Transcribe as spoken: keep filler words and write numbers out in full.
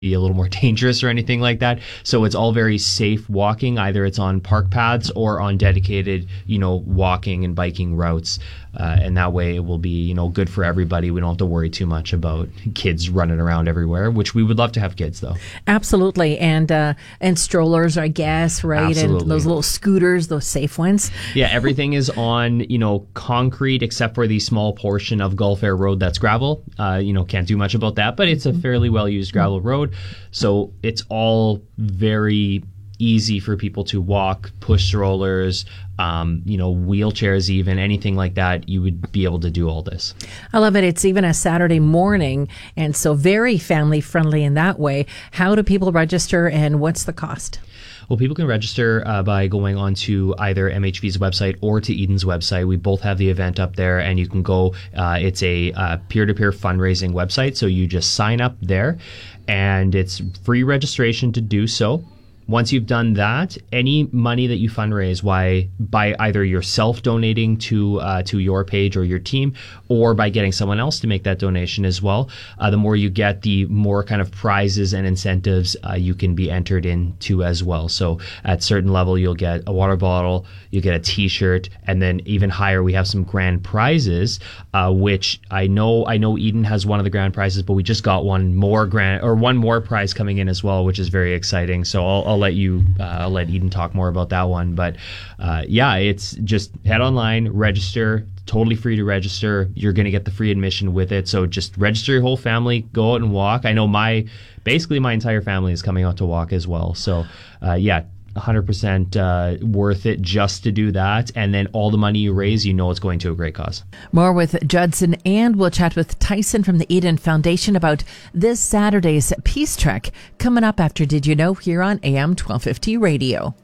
be a little more dangerous or anything like that. So it's all very safe walking. Either it's on park paths or on dedicated, you know, walking and biking routes. Uh, and that way it will be, you know, good for everybody. We don't have to worry too much about kids running around everywhere, which we would love to have kids though. Absolutely. And uh, and strollers, I guess, right? Absolutely. And those little scooters, those safe ones. Yeah, everything is on, you know, concrete except for the small portion of Gulf Air Road that's gravel. Uh, you know, can't do much about that, but it's a fairly well-used gravel road. So it's all very easy for people to walk, push strollers, um, you know, wheelchairs, even anything like that. You would be able to do all this. I love it. It's even a Saturday morning, and so very family friendly in that way. How do people register, and what's the cost? Well, people can register uh, by going on to either M H V's website or to Eden's website. We both have the event up there, and you can go. Uh, it's a uh, peer-to-peer fundraising website, so you just sign up there, and it's free registration to do so. Once you've done that, any money that you fundraise, why by either yourself donating to uh, to your page or your team, or by getting someone else to make that donation as well, uh, the more you get, the more kind of prizes and incentives uh, you can be entered into as well. So at certain level, you'll get a water bottle, you get a T-shirt, and then even higher, we have some grand prizes, uh, which I know I know Eden has one of the grand prizes, but we just got one more grand or one more prize coming in as well, which is very exciting. So I'll, I'll let you, uh, I'll let Eden talk more about that one. But uh, yeah, it's just head online, register, totally free to register. You're going to get the free admission with it. So just register your whole family, go out and walk. I know my, basically my entire family is coming out to walk as well. So uh, yeah, one hundred percent uh, worth it just to do that. And then all the money you raise, you know it's going to a great cause. More with Judson, and we'll chat with Tyson from the Eden Foundation about this Saturday's Peace Trek coming up after Did You Know here on A M twelve fifty Radio.